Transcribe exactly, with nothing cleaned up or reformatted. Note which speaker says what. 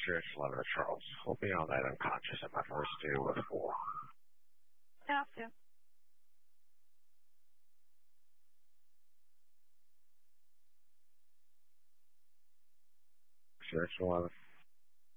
Speaker 1: Experiential Letter, Charles. Hoping all night unconscious at my first day with four.
Speaker 2: Have to.
Speaker 1: Experiential Letter.